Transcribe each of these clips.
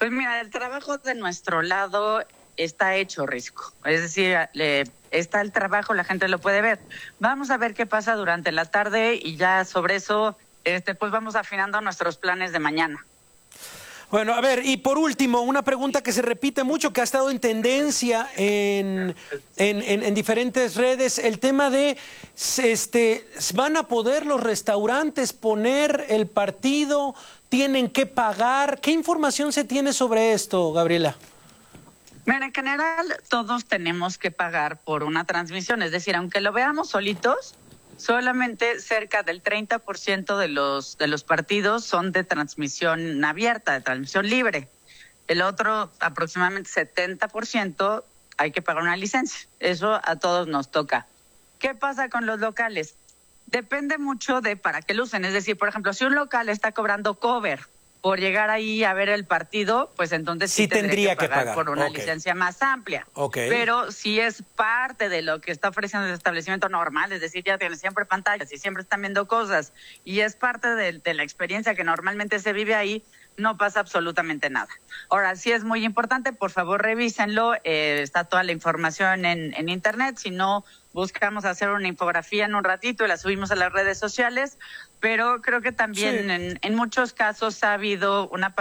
Pues mira, el trabajo de nuestro lado está hecho, Risco. Es decir, está el trabajo, la gente lo puede ver. Vamos a ver qué pasa durante la tarde y ya sobre eso, pues vamos afinando nuestros planes de mañana. Bueno, a ver, y por último, una pregunta que se repite mucho, que ha estado en tendencia en diferentes redes, el tema de, ¿van a poder los restaurantes poner el partido? ¿Tienen que pagar? ¿Qué información se tiene sobre esto, Gabriela? Mira, en general, todos tenemos que pagar por una transmisión, es decir, aunque lo veamos solitos, solamente cerca del 30% de los partidos son de transmisión abierta, de transmisión libre. El otro, aproximadamente 70%, hay que pagar una licencia. Eso a todos nos toca. ¿Qué pasa con los locales? Depende mucho de para qué lo usen. Es decir, por ejemplo, si un local está cobrando cover por llegar ahí a ver el partido, pues entonces sí tendría que pagar por una licencia más amplia. Pero si es parte de lo que está ofreciendo el establecimiento normal, es decir, ya tiene siempre pantallas y siempre están viendo cosas, y es parte de la experiencia que normalmente se vive ahí, no pasa absolutamente nada. Ahora, sí es muy importante, por favor revísenlo, está toda la información en internet, si no, buscamos hacer una infografía en un ratito y la subimos a las redes sociales, pero creo que también en muchos casos ha habido una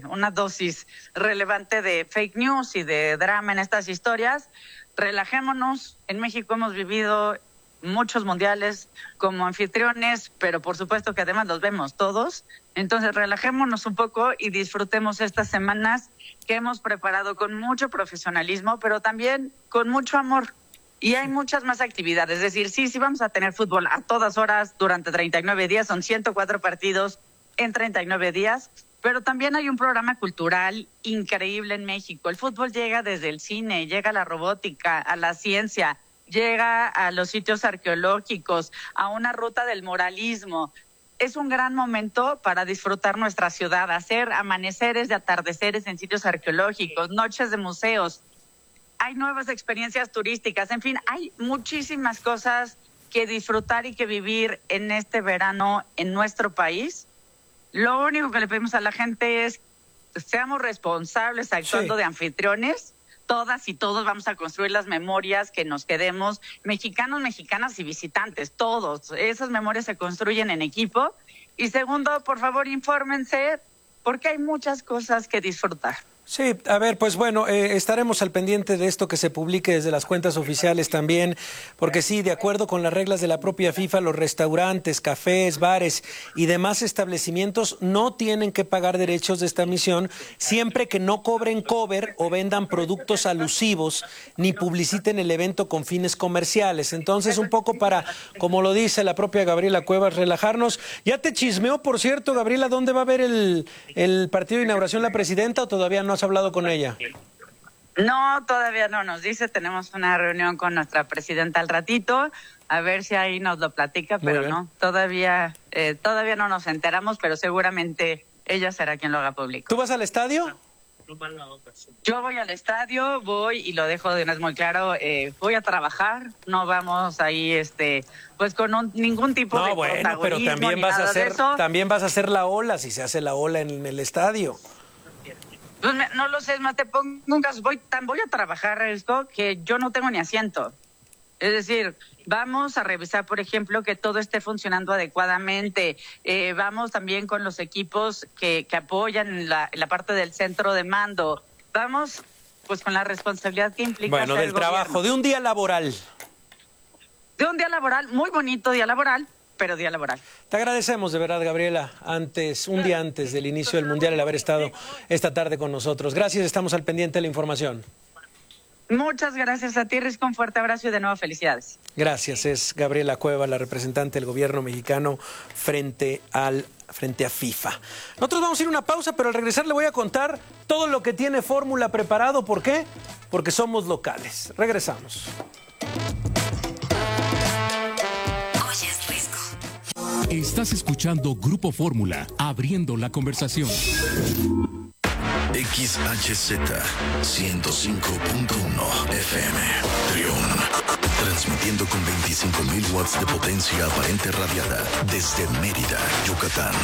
dosis relevante de fake news y de drama en estas historias. Relajémonos, en México hemos vivido muchos mundiales como anfitriones, pero por supuesto que además los vemos todos. Entonces relajémonos un poco y disfrutemos estas semanas que hemos preparado con mucho profesionalismo, pero también con mucho amor. Y hay muchas más actividades, es decir, sí vamos a tener fútbol a todas horas durante 39 días, son 104 partidos en 39 días, pero también hay un programa cultural increíble en México. El fútbol llega desde el cine, llega a la robótica, a la ciencia, llega a los sitios arqueológicos, a una ruta del muralismo. Es un gran momento para disfrutar nuestra ciudad, hacer amaneceres de atardeceres en sitios arqueológicos, noches de museos. Hay nuevas experiencias turísticas, en fin, hay muchísimas cosas que disfrutar y que vivir en este verano en nuestro país. Lo único que le pedimos a la gente es que seamos responsables actuando de anfitriones. Todas y todos vamos a construir las memorias que nos quedemos, mexicanos, mexicanas y visitantes, todos. Esas memorias se construyen en equipo. Y segundo, por favor, infórmense, porque hay muchas cosas que disfrutar. Sí, a ver, pues bueno, estaremos al pendiente de esto que se publique desde las cuentas oficiales también, porque sí, de acuerdo con las reglas de la propia FIFA, los restaurantes, cafés, bares y demás establecimientos no tienen que pagar derechos de esta emisión siempre que no cobren cover o vendan productos alusivos ni publiciten el evento con fines comerciales. Entonces, un poco para, como lo dice la propia Gabriela Cuevas, relajarnos. Ya te chismeó, por cierto, Gabriela, ¿dónde va a haber el partido de inauguración la presidenta o todavía no has hablado con ella? No, todavía no nos dice. Tenemos una reunión con nuestra presidenta al ratito, a ver si ahí nos lo platica, pero no, todavía no nos enteramos, pero seguramente ella será quien lo haga público. ¿Tú vas al estadio? Yo voy al estadio, y lo dejo de una vez muy claro, voy a trabajar, no vamos ahí pues con ningún tipo de protagonismo, pero también ni vas nada a hacer, de eso. también vas a hacer la ola, si se hace la ola en el estadio. Pues no lo sé, te pongo un caso, voy a trabajar esto que yo no tengo ni asiento. Es decir, vamos a revisar, por ejemplo, que todo esté funcionando adecuadamente. Vamos también con los equipos que apoyan en la parte del centro de mando. Vamos pues con la responsabilidad que implica. Bueno, del trabajo, de un día laboral. De un día laboral, muy bonito día laboral, pero día laboral. Te agradecemos de verdad, Gabriela, un día antes del inicio del Mundial, el haber estado esta tarde con nosotros. Gracias, estamos al pendiente de la información. Muchas gracias a ti, Risco, un fuerte abrazo y de nuevo felicidades. Gracias, es Gabriela Cuevas, la representante del gobierno mexicano frente a FIFA. Nosotros vamos a ir a una pausa, pero al regresar le voy a contar todo lo que tiene Fórmula preparado. ¿Por qué? Porque somos locales. Regresamos. Estás escuchando Grupo Fórmula, abriendo la conversación. XHZ 105.1 FM, Trión. Transmitiendo con 25.000 watts de potencia aparente radiada desde Mérida, Yucatán.